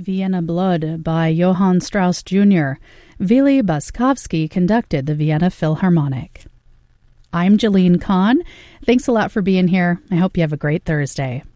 Vienna Blood by Johann Strauss Jr. Vili Boskovsky conducted the Vienna Philharmonic. I'm Jalene Kahn. Thanks a lot for being here. I hope you have a great Thursday.